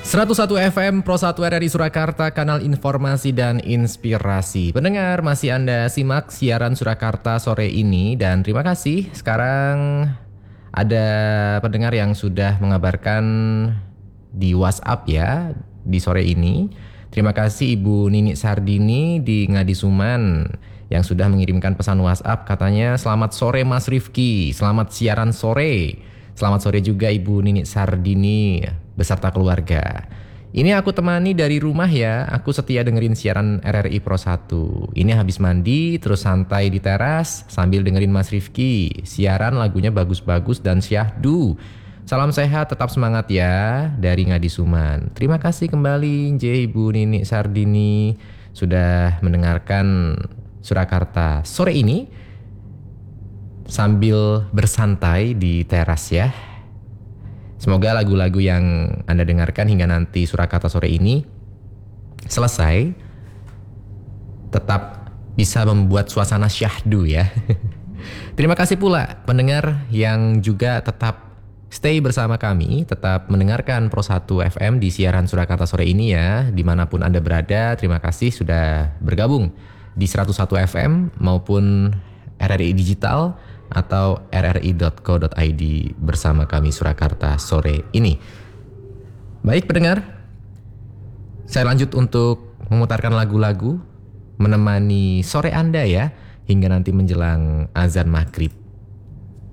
101 FM Pro 1 RRI Surakarta, kanal informasi dan inspirasi. Pendengar, masih Anda simak siaran Surakarta sore ini dan terima kasih. Sekarang ada pendengar yang sudah mengabarkan di WhatsApp ya di sore ini. Terima kasih Ibu Nini Sardini di Ngadisuman yang sudah mengirimkan pesan WhatsApp, katanya selamat sore Mas Rifki, selamat siaran sore. Selamat sore juga Ibu Nini Sardini beserta keluarga. Ini aku temani dari rumah ya, aku setia dengerin siaran RRI Pro 1. Ini habis mandi terus santai di teras sambil dengerin Mas Rifki. Siaran lagunya bagus-bagus dan syahdu. Salam sehat, tetap semangat ya dari Ngadisuman. Terima kasih kembali Ibu Nini Sardini sudah mendengarkan Surakarta sore ini sambil bersantai di teras ya. Semoga lagu-lagu yang Anda dengarkan hingga nanti Surakarta sore ini selesai tetap bisa membuat suasana syahdu ya. Terima kasih pula pendengar yang juga tetap stay bersama kami, tetap mendengarkan Pro 1 FM di siaran Surakarta sore ini ya. Dimanapun Anda berada, terima kasih sudah bergabung di 101 FM maupun RRI Digital atau rri.co.id bersama kami Surakarta sore ini. Baik pendengar, saya lanjut untuk memutarkan lagu-lagu menemani sore Anda ya hingga nanti menjelang azan maghrib.